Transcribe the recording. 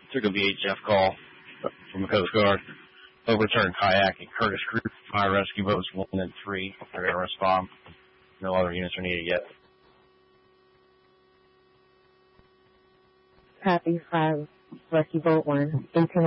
Took a VHF call from the Coast Guard. Overturned kayak and Curtis Creek. Fire rescue boats 1 and 3. They're going to respond. No other units are needed yet. Copy 5, rescue boat 1, 18